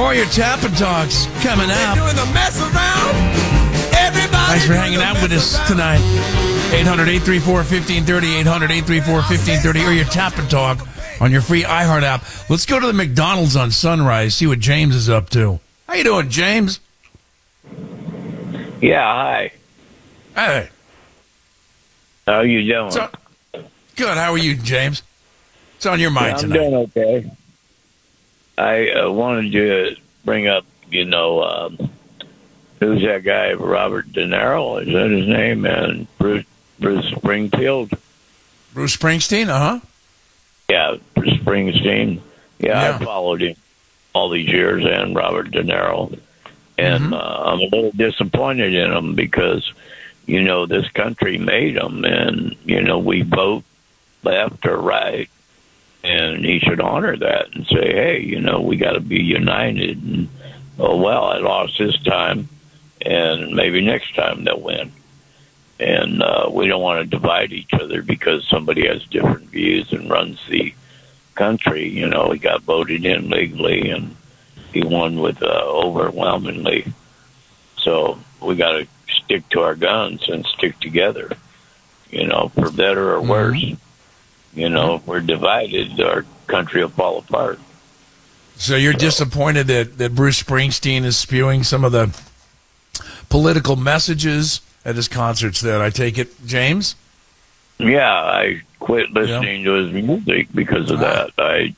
More of your Tap and Talks coming up. Doing the mess around. Everybody. Thanks for hanging out with us tonight. 800-834-1530, 800-834-1530, or your Tap and Talk on your free iHeart app. Let's go to the McDonald's on Sunrise, see what James is up to. How you doing, James? Yeah, hi. Hey. How you doing? Good. How are you, James? What's on your mind I'm tonight? doing okay. I wanted to bring up, who's that guy, Robert De Niro? Is that his name? And Bruce Springfield? Bruce Springsteen, uh-huh. Yeah, Bruce Springsteen. Yeah. I followed him all these years, and Robert De Niro. And I'm a little disappointed in him because, this country made him, and, we vote left or right. And he should honor that and say, hey, we got to be united. And, I lost this time, and maybe next time they'll win. And we don't want to divide each other because somebody has different views and runs the country. He got voted in legally, and he won with overwhelmingly. So we got to stick to our guns and stick together, for better or worse. If we're divided, our country will fall apart. So you're disappointed that Bruce Springsteen is spewing some of the political messages at his concerts then, I take it, James? Yeah, I quit listening to his music because of that.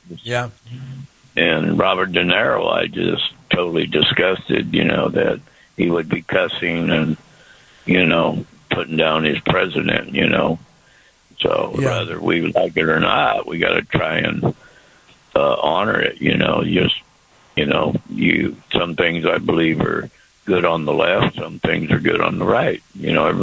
And Robert De Niro, I just totally disgusted, that he would be cussing and, putting down his president, So whether we like it or not, we got to try and honor it. Some things I believe are good on the left, some things are good on the right.